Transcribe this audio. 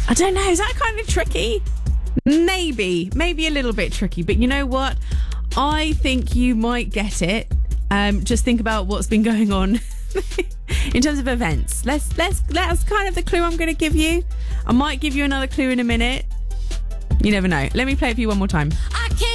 I don't know. Is that kind of tricky? Maybe a little bit tricky. But you know what? I think you might get it. Just think about what's been going on in terms of events. That's kind of the clue I'm going to give you. I might give you another clue in a minute. You never know. Let me play it for you one more time.